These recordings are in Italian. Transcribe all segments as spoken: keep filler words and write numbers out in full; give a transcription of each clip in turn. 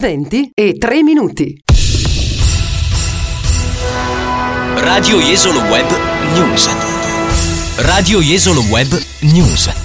venti e tre minuti. Radio Jesolo Web News. Radio Jesolo Web News.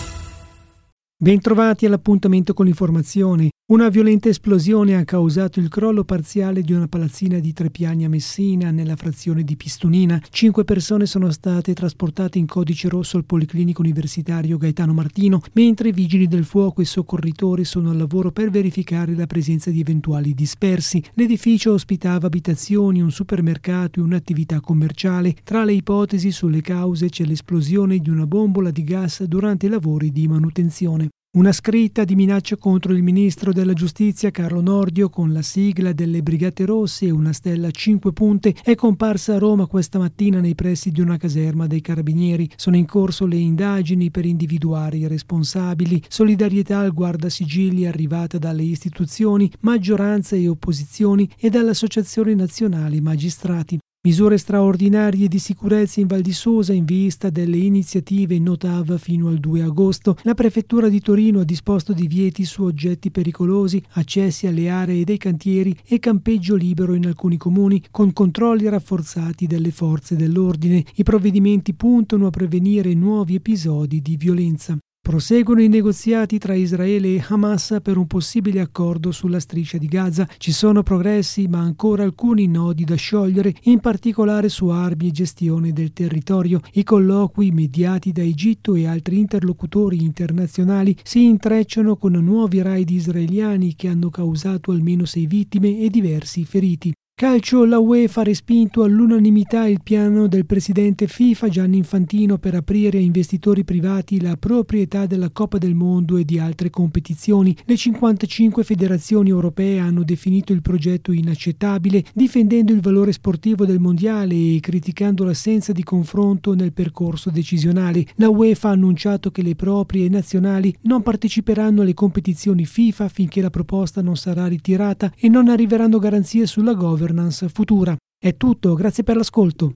Bentrovati all'appuntamento con l'informazione. Una violenta esplosione ha causato il crollo parziale di una palazzina di tre piani a Messina, nella frazione di Pistunina. Cinque persone sono state trasportate in codice rosso al Policlinico Universitario Gaetano Martino, mentre i vigili del fuoco e soccorritori sono al lavoro per verificare la presenza di eventuali dispersi. L'edificio ospitava abitazioni, un supermercato e un'attività commerciale. Tra le ipotesi sulle cause c'è l'esplosione di una bombola di gas durante i lavori di manutenzione. Una scritta di minaccia contro il ministro della giustizia Carlo Nordio con la sigla delle Brigate Rosse e una stella a cinque punte è comparsa a Roma questa mattina nei pressi di una caserma dei Carabinieri. Sono in corso le indagini per individuare i responsabili. Solidarietà al guardasigilli arrivata dalle istituzioni, maggioranza e opposizioni e dall'Associazione Nazionale Magistrati. Misure straordinarie di sicurezza in Val di Susa in vista delle iniziative No T A V fino al due agosto. La Prefettura di Torino ha disposto divieti su oggetti pericolosi, accessi alle aree dei cantieri e campeggio libero in alcuni comuni, con controlli rafforzati delle forze dell'ordine. I provvedimenti puntano a prevenire nuovi episodi di violenza. Proseguono i negoziati tra Israele e Hamas per un possibile accordo sulla striscia di Gaza. Ci sono progressi, ma ancora alcuni nodi da sciogliere, in particolare su armi e gestione del territorio. I colloqui mediati da Egitto e altri interlocutori internazionali si intrecciano con nuovi raid israeliani che hanno causato almeno sei vittime e diversi feriti. Calcio, la UEFA ha respinto all'unanimità il piano del presidente FIFA Gianni Infantino per aprire a investitori privati la proprietà della Coppa del Mondo e di altre competizioni. Le cinquantacinque federazioni europee hanno definito il progetto inaccettabile, difendendo il valore sportivo del mondiale e criticando l'assenza di confronto nel percorso decisionale. La UEFA ha annunciato che le proprie nazionali non parteciperanno alle competizioni FIFA finché la proposta non sarà ritirata e non arriveranno garanzie sulla governance futura. È tutto, grazie per l'ascolto.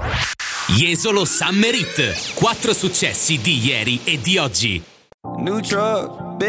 Jesolo Summer Hit. Quattro successi di ieri e di oggi. New truck.